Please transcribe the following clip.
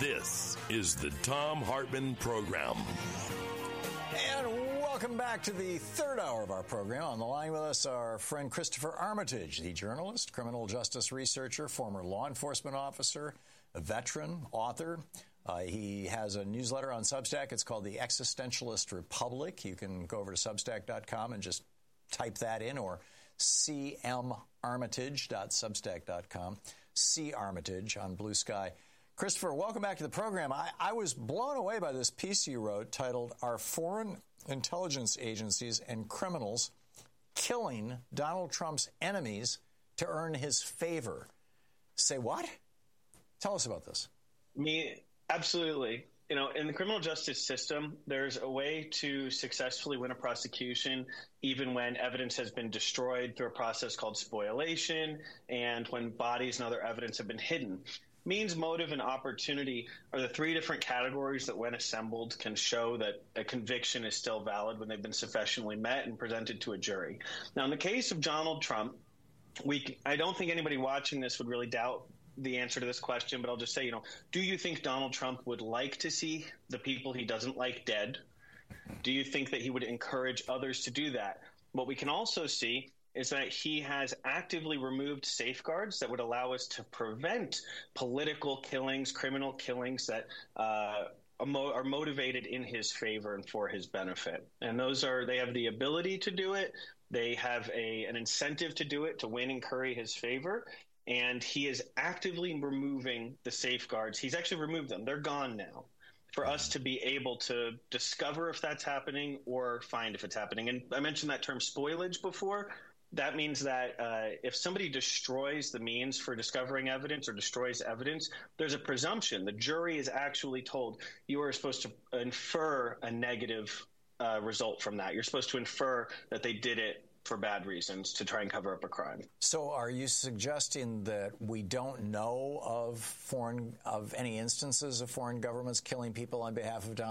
This is the Thom Hartmann Program. And welcome back to the third hour of our program. On the line with us, our friend Christopher Armitage, the journalist, criminal justice researcher, former law enforcement officer, a veteran, author. He has a newsletter on Substack. It's called The Existentialist Republic. You can go over to Substack.com and just type that in, or cmarmitage.substack.com. C. Armitage on Blue Sky. Christopher, welcome back to the program. I was blown away by this piece you wrote titled, "Are Foreign Intelligence Agencies and Criminals Killing Donald Trump's Enemies to Earn His Favor?" Say what? Tell us about this. Absolutely. You know, in the criminal justice system, there's a way to successfully win a prosecution, even when evidence has been destroyed through a process called spoliation, and when bodies and other evidence have been hidden. Means, motive, and opportunity are the three different categories that, when assembled, can show that a conviction is still valid when they've been sufficiently met and presented to a jury. Now, in the case of Donald Trump, I don't think anybody watching this would really doubt the answer to this question, but I'll just say, do you think Donald Trump would like to see the people he doesn't like dead? Do you think that he would encourage others to do that? What we can also see is that he has actively removed safeguards that would allow us to prevent political killings, criminal killings that are motivated in his favor and for his benefit. And they have the ability to do it. They have an incentive to do it, to win and curry his favor. And he is actively removing the safeguards. He's actually removed them. They're gone now, for us to be able to discover if that's happening or find if it's happening. And I mentioned that term spoilage before. That means that if somebody destroys the means for discovering evidence or destroys evidence, there's a presumption. The jury is actually told you are supposed to infer a negative result from that. You're supposed to infer that they did it for bad reasons, to try and cover up a crime. So are you suggesting that we don't know of any instances of foreign governments killing people on behalf of Donald